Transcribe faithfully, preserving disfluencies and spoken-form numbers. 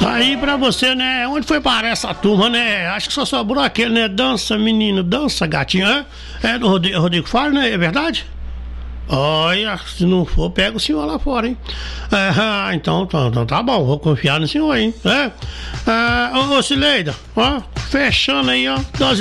Aí pra você, né? Onde foi parar essa turma, né? Acho que só sobrou aquele, né? Dança, menino, dança, gatinho, é? É do Rodrigo, Rodrigo Faro, né? É verdade? Olha, se não for, pega o senhor lá fora, hein? É, então, então, então tá bom, vou confiar no senhor, hein? É, é, ô, ô Cileida, ó, fechando aí, ó, dose